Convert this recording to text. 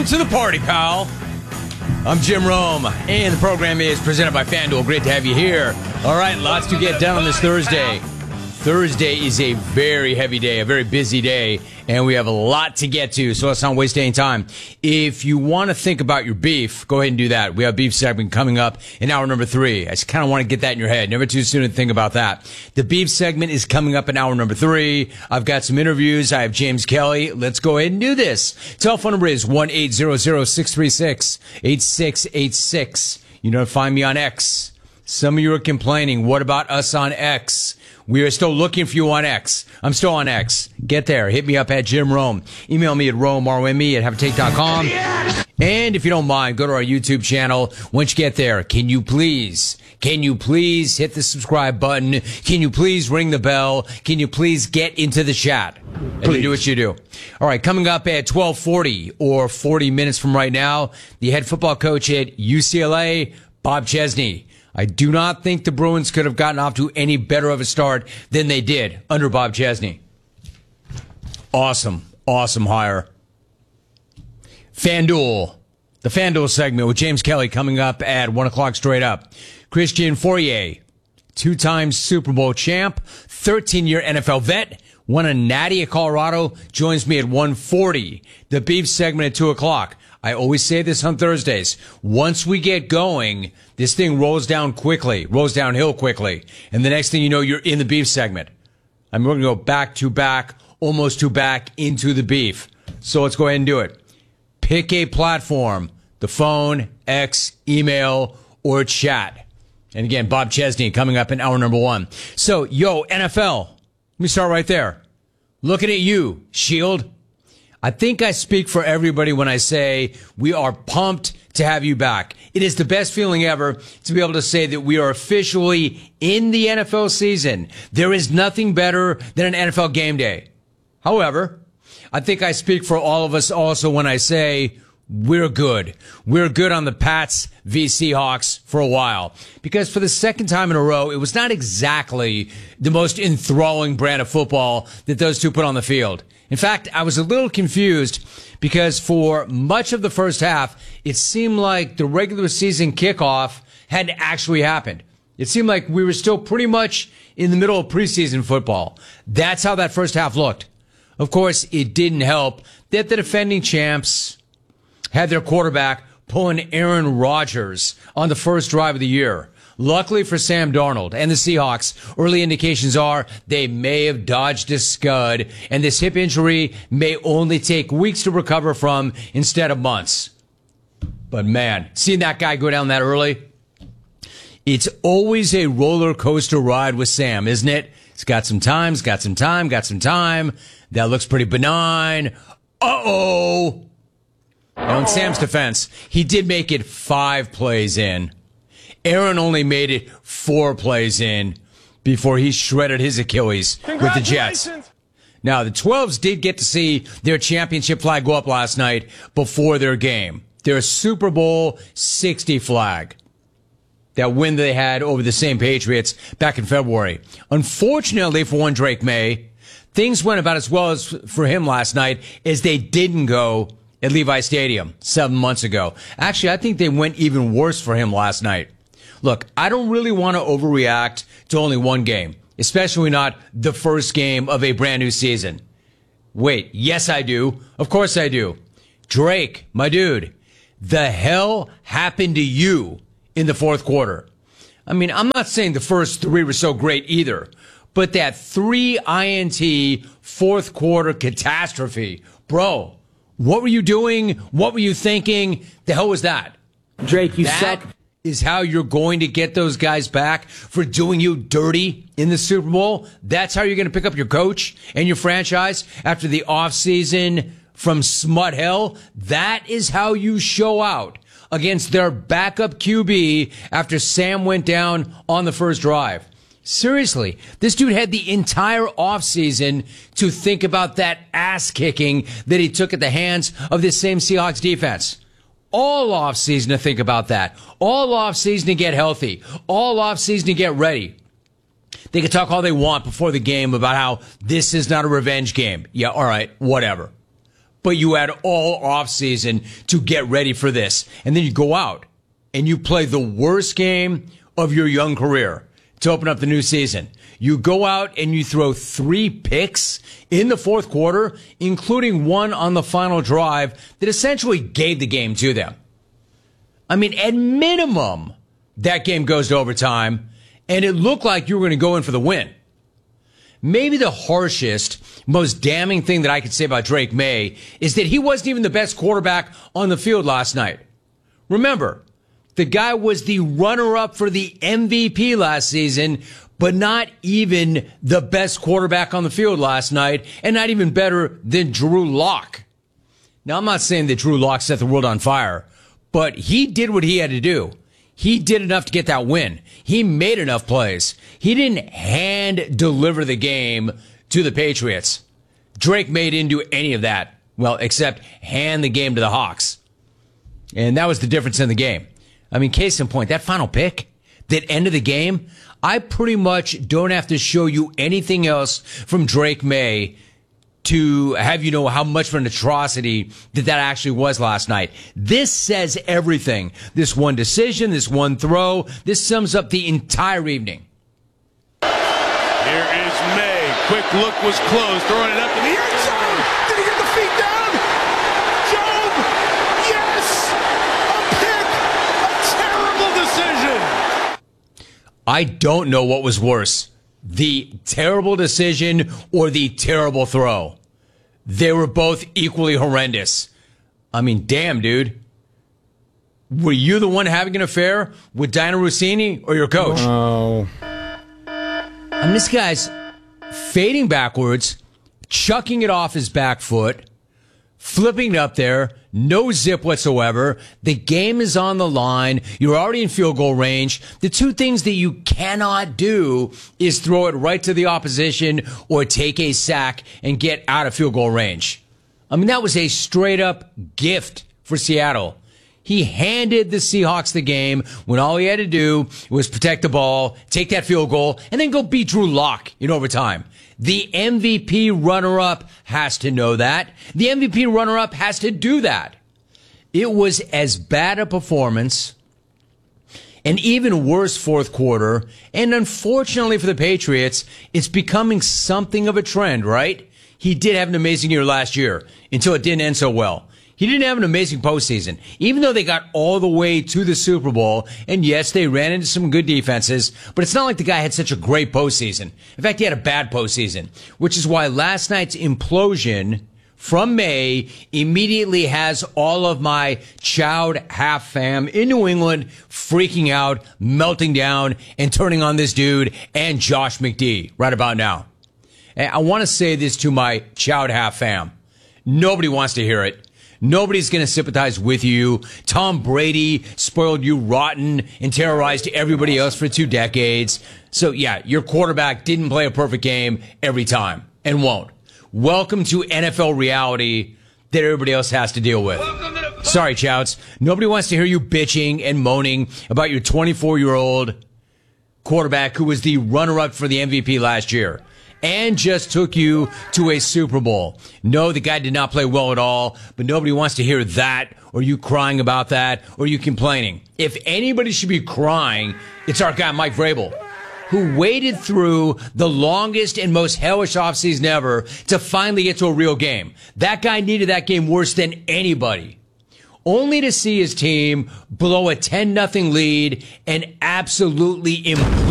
Welcome to the party, pal. I'm Jim Rome, and the program is presented by FanDuel. Great to have you here. All right, lots to get done on this Thursday. Thursday is a very heavy day, a very busy day, and we have a lot to get to, so let's not waste any time. If you want to think about your beef, go ahead and do that. We have a beef segment coming up in hour number 3. I just kind of want to get that in your head. Never too soon to think about that. The beef segment is coming up in hour number 3. I've got some interviews. I have James Kelly. Let's go ahead and do this. Telephone number is 1-800-636-8686. You know, find me on X. Some of you are complaining, what about us on X? We are still looking for you on X. I'm still on X. Get there. Hit me up at Jim Rome. Email me at RomeRome@haveatake.com. And if you don't mind, go to our YouTube channel. Once you get there, can you please hit the subscribe button? Can you please ring the bell? Can you please get into the chat? And do what you do. All right, coming up at 12:40 or 40 minutes from right now, the head football coach at UCLA, Bob Chesney. I do not think the Bruins could have gotten off to any better of a start than they did under Bob Chesney. Awesome hire. FanDuel, the FanDuel segment with James Kelly coming up at 1 o'clock straight up. Christian Fourier, 2-time Super Bowl champ, 13-year NFL vet, won a natty at Colorado, joins me at 1:40. The beef segment at 2 o'clock. I always say this on Thursdays. Once we get going, this thing rolls downhill quickly. And the next thing you know, you're in the beef segment. I'm going to go back to back, almost to back into the beef. So let's go ahead and do it. Pick a platform, the phone, X, email, or chat. And again, Bob Chesney coming up in hour number 1. So, NFL. Let me start right there. Looking at you, Shield. I think I speak for everybody when I say we are pumped to have you back. It is the best feeling ever to be able to say that we are officially in the NFL season. There is nothing better than an NFL game day. However, I think I speak for all of us also when I say we're good. We're good on the Pats v. Seahawks for a while. Because for the second time in a row, it was not exactly the most enthralling brand of football that those two put on the field. In fact, I was a little confused because for much of the first half, it seemed like the regular season kickoff hadn't actually happened. It seemed like we were still pretty much in the middle of preseason football. That's how that first half looked. Of course, it didn't help that the defending champs had their quarterback pulling Aaron Rodgers on the first drive of the year. Luckily for Sam Darnold and the Seahawks, early indications are they may have dodged a scud, and this hip injury may only take weeks to recover from instead of months. But man, seeing that guy go down that early, it's always a roller coaster ride with Sam, isn't it? He's got some time. That looks pretty benign. Uh-oh. Now, in Sam's defense, he did make it 5 plays in. Aaron only made it 4 plays in before he shredded his Achilles with the Jets. Now, the 12s did get to see their championship flag go up last night before their game. Their Super Bowl 60 flag. That win they had over the same Patriots back in February. Unfortunately for one Drake May, things went about as well as for him last night as they didn't go at Levi Stadium 7 months ago. Actually, I think they went even worse for him last night. Look, I don't really want to overreact to only one game, especially not the first game of a brand new season. Wait, yes I do. Of course I do. Drake, my dude, the hell happened to you in the fourth quarter? I mean, I'm not saying the first 3 were so great either, but that 3 INT fourth quarter catastrophe, bro, what were you doing? What were you thinking? The hell was that? Drake, you suck. Is how you're going to get those guys back for doing you dirty in the Super Bowl? That's how you're going to pick up your coach and your franchise after the offseason from smut hell? That is how you show out against their backup QB after Sam went down on the first drive. Seriously, this dude had the entire offseason to think about that ass kicking that he took at the hands of this same Seahawks defense. All offseason to think about that. All offseason to get healthy. All offseason to get ready. They can talk all they want before the game about how this is not a revenge game. Yeah, all right, whatever. but you had all offseason to get ready for this. And then you go out and you play the worst game of your young career to open up the new season. You go out and you throw 3 picks in the fourth quarter, including one on the final drive that essentially gave the game to them. I mean, at minimum, that game goes to overtime, and it looked like you were going to go in for the win. Maybe the harshest, most damning thing that I could say about Drake May is that he wasn't even the best quarterback on the field last night. Remember, the guy was the runner-up for the MVP last season, but not even the best quarterback on the field last night, and not even better than Drew Lock. Now, I'm not saying that Drew Lock set the world on fire, but he did what he had to do. He did enough to get that win. He made enough plays. He didn't hand deliver the game to the Patriots. Drake May didn't do any of that. Well, except hand the game to the Hawks. And that was the difference in the game. I mean, case in point, that final pick, that end of the game, I pretty much don't have to show you anything else from Drake May to have you know how much of an atrocity that actually was last night. This says everything. This one decision, this one throw, this sums up the entire evening. Here is May. Quick look was closed, throwing it up in the end zone. Did he get the feet down? Job! Yes! A pick! A terrible decision! I don't know what was worse, the terrible decision or the terrible throw. They were both equally horrendous. I mean, damn, dude. Were you the one having an affair with Diana Rossini or your coach? Oh. I mean, this guy's fading backwards, chucking it off his back foot, flipping it up there, no zip whatsoever. The game is on the line. You're already in field goal range. The two things that you cannot do is throw it right to the opposition or take a sack and get out of field goal range. I mean, that was a straight up gift for Seattle. He handed the Seahawks the game when all he had to do was protect the ball, take that field goal, and then go beat Drew Lock in overtime. The MVP runner-up has to know that. The MVP runner-up has to do that. It was as bad a performance, an even worse fourth quarter, and unfortunately for the Patriots, it's becoming something of a trend, right? He did have an amazing year last year until it didn't end so well. He didn't have an amazing postseason, even though they got all the way to the Super Bowl. And yes, they ran into some good defenses, but it's not like the guy had such a great postseason. In fact, he had a bad postseason, which is why last night's implosion from May immediately has all of my Chowd half fam in New England freaking out, melting down, and turning on this dude and Josh McD right about now. And I want to say this to my Chowd half fam. Nobody wants to hear it. Nobody's going to sympathize with you. Tom Brady spoiled you rotten and terrorized everybody else for 2 decades. So, yeah, your quarterback didn't play a perfect game every time and won't. Welcome to NFL reality that everybody else has to deal with. Sorry, Chouts. Nobody wants to hear you bitching and moaning about your 24-year-old quarterback who was the runner-up for the MVP last year and just took you to a Super Bowl. No, the guy did not play well at all, but nobody wants to hear that or you crying about that or you complaining. If anybody should be crying, it's our guy Mike Vrabel, who waded through the longest and most hellish offseason ever to finally get to a real game. That guy needed that game worse than anybody. Only to see his team blow a 10-0 lead and absolutely implode.